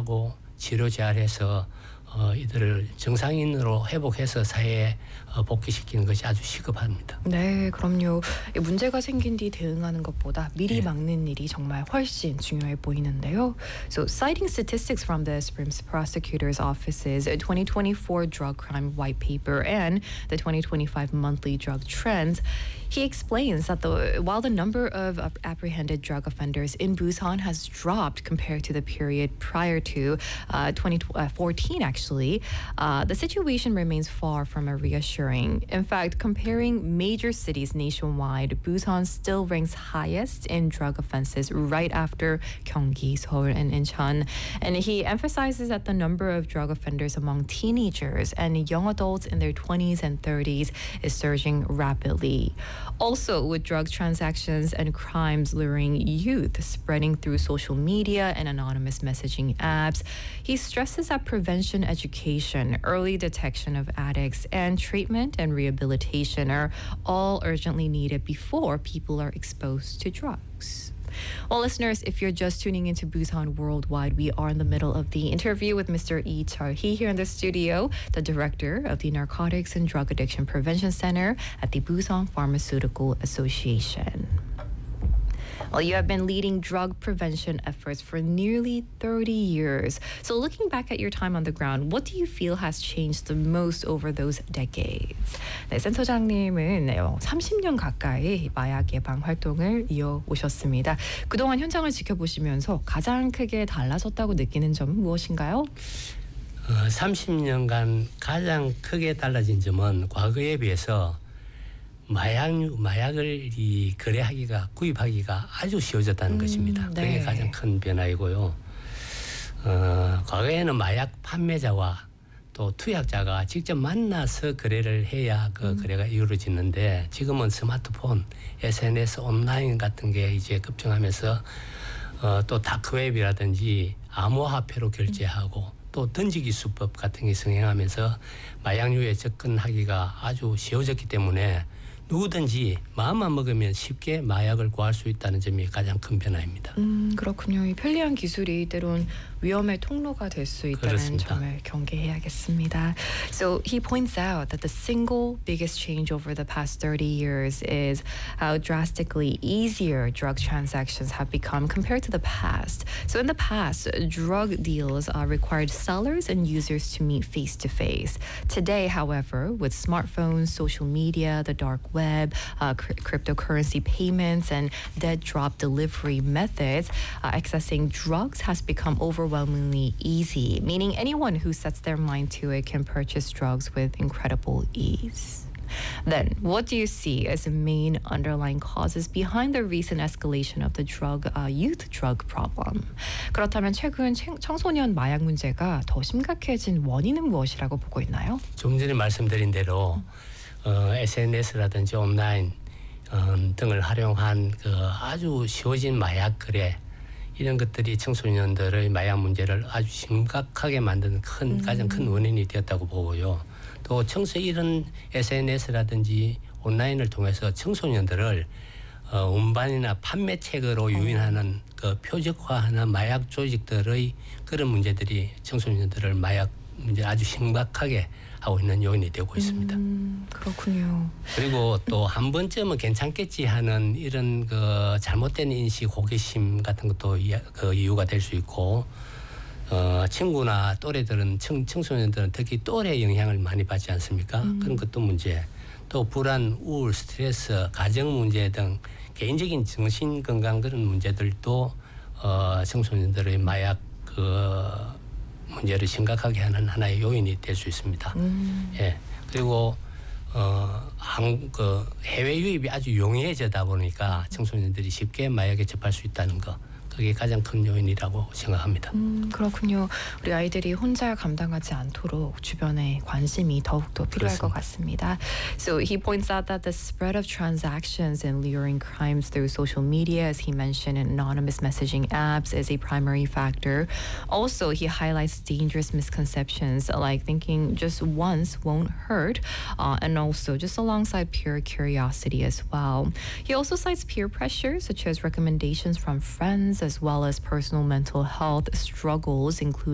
하고 치료 재활해서 이들을 정상인으로 회복해서 사회에 복귀시키는 것이 아주 시급합니다. 네, 그럼요. 문제가 생긴 뒤 대응하는 것보다 미리 막는 일이 정말 훨씬 중요해 보이는데요. So, citing statistics from the Supreme Prosecutor's Office's 2024 Drug Crime White Paper and the 2025 Monthly Drug Trends, he explains that while the number of apprehended drug offenders in Busan has dropped compared to the period prior to 2014, actually, the situation remains far from reassuring. In fact, comparing major cities nationwide, Busan still ranks highest in drug offenses right after Gyeonggi, Seoul, and Incheon. And he emphasizes that the number of drug offenders among teenagers and young adults in their 20s and 30s is surging rapidly. Also, with drug transactions and crimes luring youth spreading through social media and anonymous messaging apps, he stresses that prevention education, early detection of addicts, and treatment and rehabilitation are all urgently needed before people are exposed to drugs. Well, listeners, if you're just tuning into Busan Worldwide, we are in the middle of the interview with Mr. Lee Chul-hee here in the studio, the director of the Narcotics and Drug Addiction Prevention Center at the Busan Pharmaceutical Association. Well, you have been leading drug prevention efforts for nearly 30 years. So looking back at your time on the ground, what do you feel has changed the most over those decades? 네, 센터장님은 30년 가까이 마약 예방 활동을 이어오셨습니다. 그동안 현장을 지켜보시면서 가장 크게 달라졌다고 느끼는 점은 무엇인가요? 30년간 가장 크게 달라진 점은 과거에 비해서 마약을 거래하기가 구입하기가 아주 쉬워졌다는 것입니다. 네. 그게 가장 큰 변화이고요. 과거에는 마약 판매자와 또 투약자가 직접 만나서 거래를 해야 그 거래가 이루어지는데 지금은 스마트폰, SNS, 온라인 같은 게 이제 급증하면서 또 다크웹이라든지 암호화폐로 결제하고 또 던지기 수법 같은 게 성행하면서 마약류에 접근하기가 아주 쉬워졌기 때문에 누구든지 마음만 먹으면 쉽게 마약을 구할 수 있다는 점이 가장 큰 변화입니다. 그렇군요. 이 편리한 기술이 때론 위험의 통로가 될 수 있다는 그렇습니다. 점을 경계해야겠습니다. So he points out that the single biggest change over the past 30 years is how drastically easier drug transactions have become compared to the past. So in the past, drug deals required sellers and users to meet face to face. Today, however, with smartphones, social media, the dark web, cryptocurrency payments, and dead drop delivery methods, accessing drugs has become overwhelmingly easy, meaning anyone who sets their mind to it can purchase drugs with incredible ease. Then, what do you see as the main underlying causes behind the recent escalation of the youth drug problem? 그렇다면 최근 청소년 마약 문제가 더 심각해진 원인은 무엇이라고 보고 있나요? 좀 전에 말씀드린 대로 SNS라든지 온라인 등을 활용한 아주 쉬워진 마약 거래 이런 것들이 청소년들의 마약 문제를 아주 심각하게 만드는 가장 큰 원인이 되었다고 보고요. 또 이런 SNS라든지 온라인을 통해서 청소년들을 운반이나 판매책으로 유인하는 표적화하는 마약 조직들의 그런 문제들이 청소년들을 마약 문제 아주 심각하게 하고 있는 요인이 되고 있습니다. 그렇군요. 그리고 또 한 번쯤은 괜찮겠지 하는 이런 잘못된 인식, 호기심 같은 것도 이유가 될 수 있고 친구나 또래들은 청소년들은 특히 또래 영향을 많이 받지 않습니까? 그런 것도 문제. 또 불안, 우울, 스트레스, 가정 문제 등 개인적인 정신 건강 그런 문제들도 청소년들의 마약 문제를 심각하게 하는 하나의 요인이 될 수 있습니다. 예. 그리고 해외 유입이 아주 용이해지다 보니까 청소년들이 쉽게 마약에 접할 수 있다는 거. 그게 가장 큰 요인이라고 생각합니다. 그렇군요. 우리 아이들이 혼자 감당하지 않도록 주변에 관심이 더욱더 필요할 것 같습니다. So he points out that the spread of transactions and luring crimes through social media, as he mentioned, and anonymous messaging apps is a primary factor. Also, he highlights dangerous misconceptions like thinking just once won't hurt, and also just alongside pure curiosity as well. He also cites peer pressure, such as recommendations from friends, as well as personal mental health struggles, including